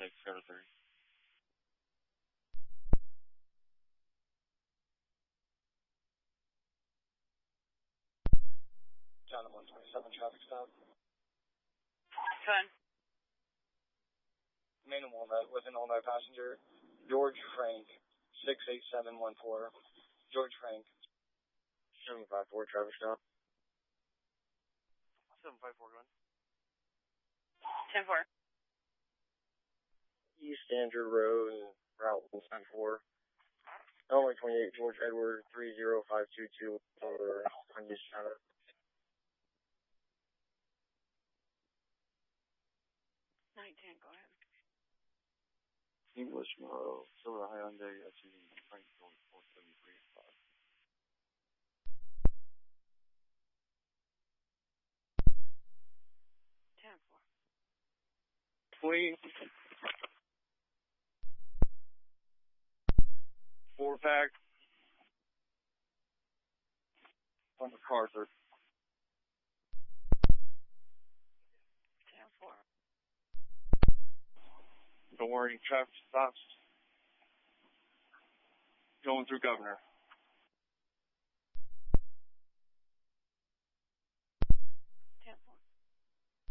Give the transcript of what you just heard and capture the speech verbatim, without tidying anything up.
six, go to three. John one twenty-seven, traffic stop. ten. Main and Walnut with an all-night passenger, George Frank, six eight seven one four. George Frank. seven five four, traffic stop. seven five four, go on. ten four. East Andrew Road, Route one nine four. Illinois twenty-eight, George Edward, three zero five two two, over unused channel. nineteen, go ahead. English Morrow, Silver Hyundai, S U V, Frank George, four seven three five. ten four. Queen. Four pack. On MacArthur. ten four. Don't worry, traffic stops. Going through Governor.